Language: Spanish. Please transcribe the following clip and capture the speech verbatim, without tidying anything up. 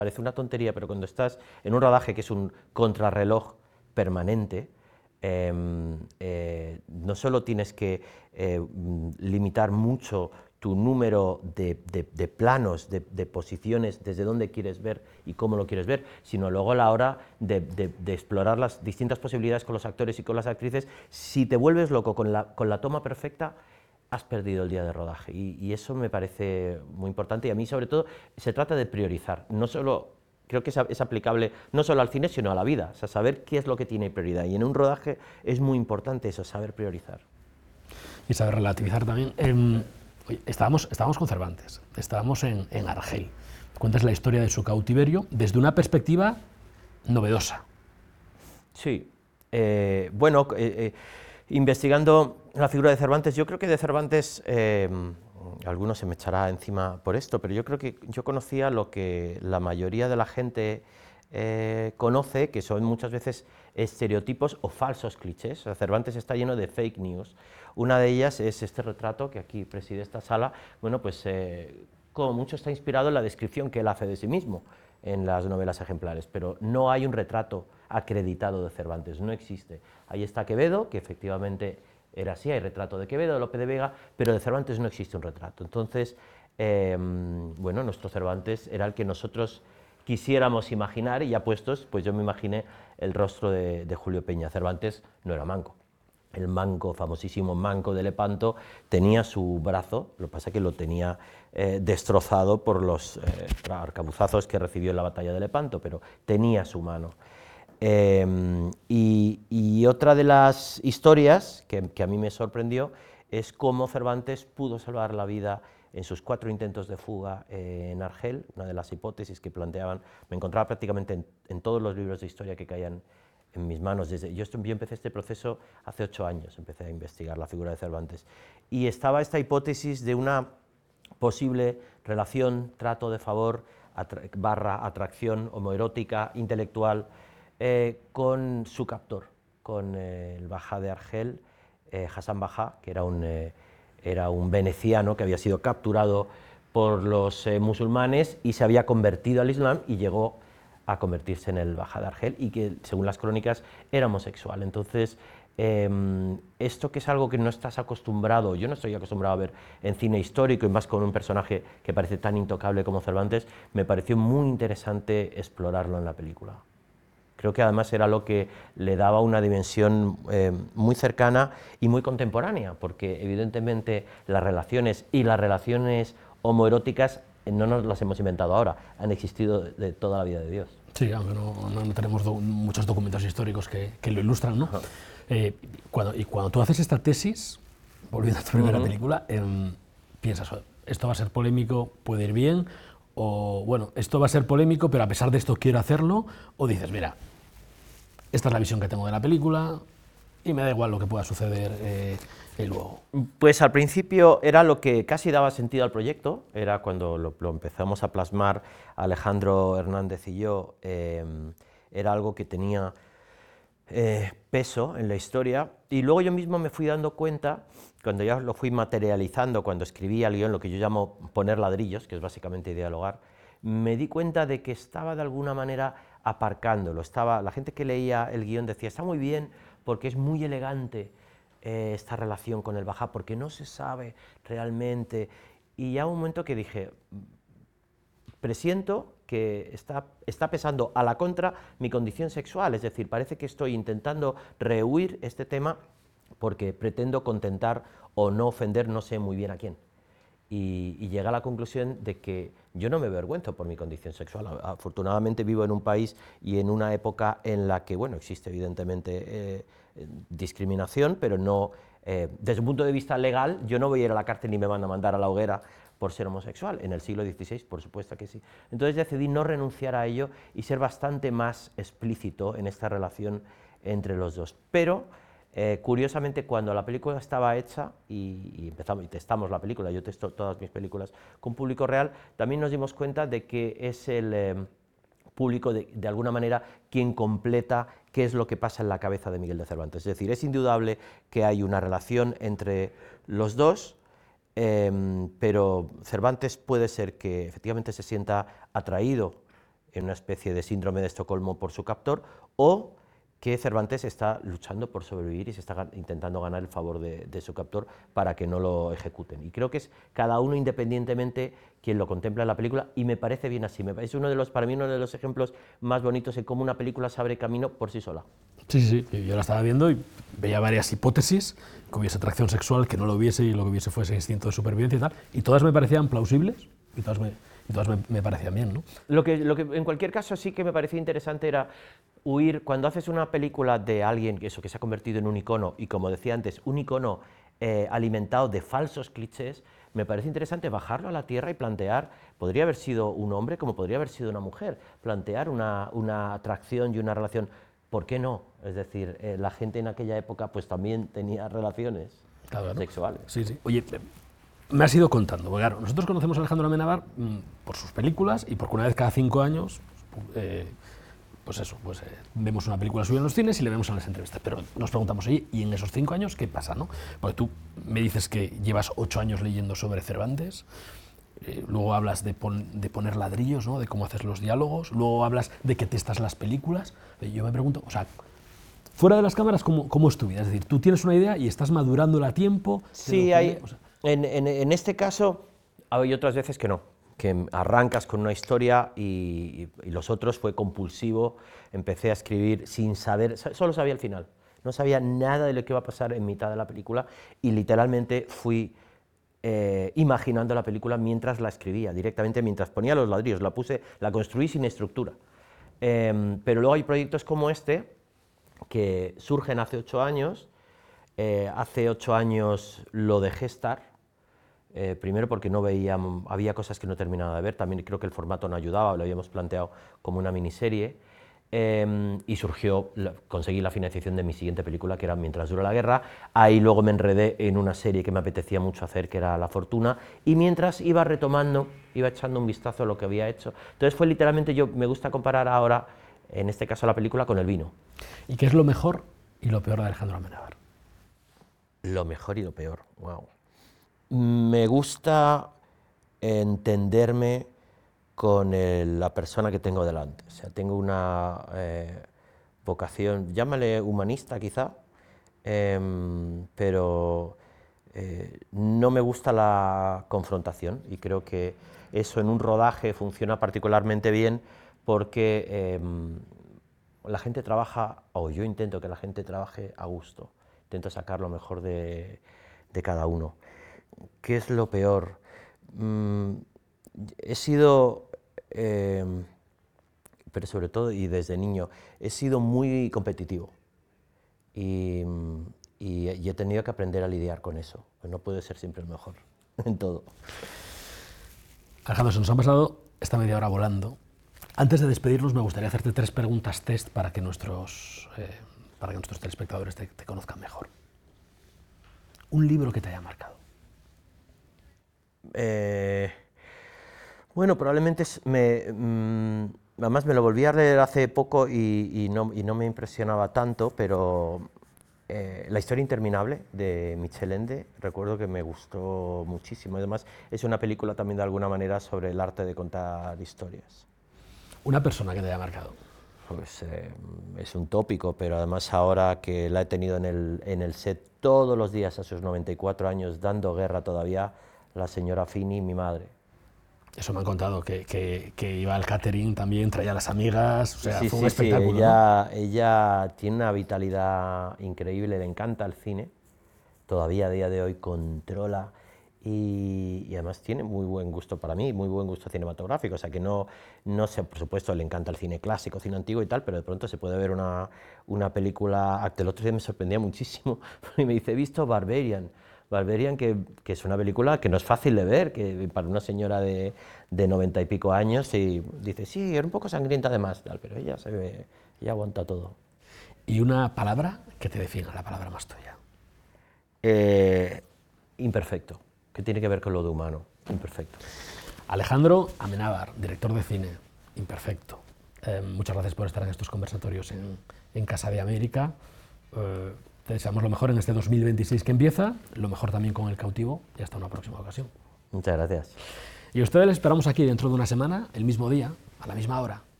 Parece una tontería, pero cuando estás en un rodaje que es un contrarreloj permanente, eh, eh, no solo tienes que eh, limitar mucho tu número de, de, de planos, de, de posiciones, desde dónde quieres ver y cómo lo quieres ver, sino luego a la hora de, de, de explorar las distintas posibilidades con los actores y con las actrices. Si te vuelves loco con la, con la toma perfecta, has perdido el día de rodaje, y, y eso me parece muy importante, y a mí sobre todo se trata de priorizar, no solo, creo que es, es aplicable no solo al cine sino a la vida, o sea, saber qué es lo que tiene prioridad, y en un rodaje es muy importante eso, saber priorizar. Y saber relativizar también. Eh, oye, estábamos, estábamos con Cervantes, estábamos en, en Argel, cuentas la historia de su cautiverio desde una perspectiva novedosa. Sí, eh, bueno, eh, eh, investigando la figura de Cervantes, yo creo que de Cervantes, eh, alguno se me echará encima por esto, pero yo creo que yo conocía lo que la mayoría de la gente eh, conoce, que son muchas veces estereotipos o falsos clichés. O sea, Cervantes está lleno de fake news. Una de ellas es este retrato que aquí preside esta sala, bueno, pues eh, como mucho está inspirado en la descripción que él hace de sí mismo en las novelas ejemplares, pero no hay un retrato acreditado de Cervantes, no existe. Ahí está Quevedo, que efectivamente era así, hay retrato de Quevedo, de Lope de Vega, pero de Cervantes no existe un retrato. Entonces, eh, bueno, nuestro Cervantes era el que nosotros quisiéramos imaginar, y ya puestos, pues yo me imaginé el rostro de, de Julio Peña. Cervantes no era manco. El manco, famosísimo manco de Lepanto, tenía su brazo, lo que pasa es que lo tenía eh, destrozado por los eh, arcabuzazos que recibió en la batalla de Lepanto, pero tenía su mano. Eh, y, y otra de las historias que, que a mí me sorprendió es cómo Cervantes pudo salvar la vida en sus cuatro intentos de fuga eh, en Argel. Una de las hipótesis que planteaban, me encontraba prácticamente en, en todos los libros de historia que caían en mis manos. Desde, yo, yo empecé este proceso hace ocho años, empecé a investigar la figura de Cervantes, y estaba esta hipótesis de una posible relación, trato de favor, atra barra atracción homoerótica, intelectual, eh, con su captor, con eh, el Bajá de Argel, eh, Hassan Bajá, que era un, eh, era un veneciano que había sido capturado por los eh, musulmanes y se había convertido al Islam y llegó a convertirse en el Bajá de Argel, y que, según las crónicas, era homosexual. Entonces, eh, esto que es algo que no estás acostumbrado, yo no estoy acostumbrado a ver en cine histórico, y más con un personaje que parece tan intocable como Cervantes, me pareció muy interesante explorarlo en la película. Creo que además era lo que le daba una dimensión eh, muy cercana y muy contemporánea, porque evidentemente las relaciones y las relaciones homoeróticas no nos las hemos inventado ahora, han existido de toda la vida de Dios. Sí, aunque no, no, no tenemos do, muchos documentos históricos que, que lo ilustran, ¿no? Eh, cuando, y cuando tú haces esta tesis, volviendo a tu primera uh-huh. película, eh, piensas, esto va a ser polémico, puede ir bien, o bueno, esto va a ser polémico, pero a pesar de esto quiero hacerlo, o dices, mira, esta es la visión que tengo de la película y me da igual lo que pueda suceder eh, eh, luego. Pues al principio era lo que casi daba sentido al proyecto, era cuando lo, lo empezamos a plasmar Alejandro Hernández y yo, eh, era algo que tenía eh, peso en la historia, y luego yo mismo me fui dando cuenta, cuando ya lo fui materializando, cuando escribía el guión, lo que yo llamo poner ladrillos, que es básicamente dialogar, me di cuenta de que estaba de alguna manera aparcándolo. Estaba, la gente que leía el guión decía, está muy bien porque es muy elegante eh, esta relación con el Bajá, porque no se sabe realmente. Y ya un momento que dije, presiento que está, está pesando a la contra mi condición sexual, es decir, parece que estoy intentando rehuir este tema porque pretendo contentar o no ofender, no sé muy bien a quién. Y, y llegué a la conclusión de que yo no me avergüenzo por mi condición sexual. Afortunadamente vivo en un país y en una época en la que, bueno, existe evidentemente eh, discriminación, pero no, eh, desde un punto de vista legal, yo no voy a ir a la cárcel ni me van a mandar a la hoguera por ser homosexual. En el siglo dieciséis, por supuesto que sí. Entonces decidí no renunciar a ello y ser bastante más explícito en esta relación entre los dos. Pero, Eh, curiosamente, cuando la película estaba hecha y, y empezamos y testamos la película, yo testo todas mis películas con público real, también nos dimos cuenta de que es el eh, público de, de alguna manera quien completa qué es lo que pasa en la cabeza de Miguel de Cervantes. Es decir, es indudable que hay una relación entre los dos, eh, pero Cervantes puede ser que efectivamente se sienta atraído en una especie de síndrome de Estocolmo por su captor, o que Cervantes está luchando por sobrevivir y se está intentando ganar el favor de, de su captor para que no lo ejecuten. Y creo que es cada uno independientemente quien lo contempla en la película, y me parece bien así. Me parece uno de los, para mí uno de los ejemplos más bonitos en cómo una película se abre camino por sí sola. Sí, sí, sí, yo la estaba viendo y veía varias hipótesis, que hubiese atracción sexual, que no lo hubiese y lo que hubiese fuese instinto de supervivencia y tal, y todas me parecían plausibles y todas me, y todas me, me parecían bien, ¿no? Lo que, lo que en cualquier caso sí que me parecía interesante era huir, cuando haces una película de alguien que, eso, que se ha convertido en un icono, y como decía antes, un icono eh, alimentado de falsos clichés, me parece interesante bajarlo a la tierra y plantear, podría haber sido un hombre como podría haber sido una mujer, plantear una, una atracción y una relación. ¿Por qué no? Es decir, eh, la gente en aquella época pues también tenía relaciones Claro, ¿no? sexuales. Sí, sí. Oye, me has ido contando, porque claro, nosotros conocemos a Alejandro Amenábar mmm, por sus películas y porque una vez cada cinco años, eh, pues eso, pues eh, vemos una película suya en los cines y le vemos en las entrevistas. Pero nos preguntamos, oye, ¿y en esos cinco años qué pasa, no? Porque tú me dices que llevas ocho años leyendo sobre Cervantes. Eh, luego hablas de, pon, de poner ladrillos, ¿no? De cómo haces los diálogos, luego hablas de que testas las películas. Eh, yo me pregunto, o sea, fuera de las cámaras, ¿cómo, cómo es tu vida? Es decir, tú tienes una idea y estás madurándola a tiempo. Sí, hay, o sea, en, en, en este caso hay otras veces que no, que arrancas con una historia y, y, y los otros fue compulsivo, empecé a escribir sin saber, solo sabía el final, no sabía nada de lo que iba a pasar en mitad de la película y literalmente fui Eh, imaginando la película mientras la escribía, directamente mientras ponía los ladrillos, la puse, la construí sin estructura. Eh, pero luego hay proyectos como este, que surgen hace ocho años, eh, hace ocho años lo dejé estar, eh, primero porque no veía, había cosas que no terminaba de ver, también creo que el formato no ayudaba, lo habíamos planteado como una miniserie, Eh, y surgió, conseguí la financiación de mi siguiente película, que era Mientras dura la guerra. Ahí luego me enredé en una serie que me apetecía mucho hacer, que era La Fortuna, y mientras iba retomando, iba echando un vistazo a lo que había hecho. Entonces fue literalmente, yo me gusta comparar ahora, en este caso la película, con el vino. ¿Y qué es lo mejor y lo peor de Alejandro Amenábar? Lo mejor y lo peor, wow. Me gusta entenderme con el, la persona que tengo delante. O sea, tengo una eh, vocación, llámale humanista quizá, eh, pero eh, no me gusta la confrontación, y creo que eso en un rodaje funciona particularmente bien porque eh, la gente trabaja, o yo intento que la gente trabaje a gusto, intento sacar lo mejor de, de cada uno. ¿Qué es lo peor? Mm, he sido, eh, pero sobre todo y desde niño, he sido muy competitivo y, y, y he tenido que aprender a lidiar con eso, pues no puedo ser siempre el mejor en todo. Alejandro, se nos ha pasado esta media hora volando. Antes de despedirnos, me gustaría hacerte tres preguntas test para que nuestros, eh, para que nuestros telespectadores te, te conozcan mejor. Un libro que te haya marcado. Eh, bueno, probablemente me, mmm, además me lo volví a leer hace poco y, y, no, y no me impresionaba tanto, pero eh, La historia interminable de Michel Ende, recuerdo que me gustó muchísimo. Además, es una película también de alguna manera sobre el arte de contar historias. Una persona que te haya marcado. Pues eh, es un tópico, pero además ahora que la he tenido en el, en el set todos los días a sus noventa y cuatro años, dando guerra todavía, la señora Fini, mi madre. Eso me han contado, que, que, que iba al catering también, traía a las amigas, o sea, sí, fue sí, un espectáculo. Sí, ella, ¿no? ella tiene una vitalidad increíble, le encanta el cine, todavía a día de hoy controla y, y además tiene muy buen gusto para mí, muy buen gusto cinematográfico, o sea que no, no sé, por supuesto le encanta el cine clásico, cine antiguo y tal, pero de pronto se puede ver una, una película, el otro día me sorprendía muchísimo, y me dice, he visto Barbarian, Barbarian, que, que es una película que no es fácil de ver, que para una señora de, de noventa y pico años, y dice, sí, era un poco sangrienta además, tal, pero ella se ve, ella aguanta todo. ¿Y una palabra que te defina, la palabra más tuya? Eh, imperfecto, que tiene que ver con lo de humano, imperfecto. Alejandro Amenábar, director de cine, imperfecto. Eh, muchas gracias por estar en estos conversatorios en, en Casa de América. Eh, Te deseamos lo mejor en este dos mil veintiséis que empieza, lo mejor también con El Cautivo y hasta una próxima ocasión. Muchas gracias. Y a ustedes les esperamos aquí dentro de una semana, el mismo día, a la misma hora.